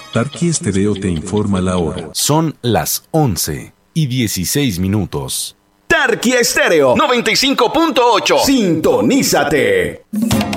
Tarqui Estéreo te informa la hora. Son las 11:16. Tarqui Estéreo 95.8. Sintonízate.